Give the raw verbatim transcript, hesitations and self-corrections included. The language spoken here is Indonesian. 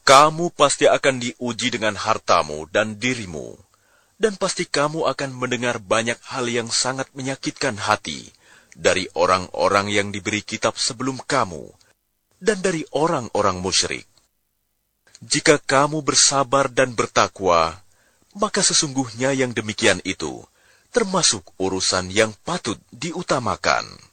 Kamu pasti akan diuji dengan hartamu dan dirimu, dan pasti kamu akan mendengar banyak hal yang sangat menyakitkan hati dari orang-orang yang diberi kitab sebelum kamu, dan dari orang-orang musyrik. Jika kamu bersabar dan bertakwa, maka sesungguhnya yang demikian itu termasuk urusan yang patut diutamakan.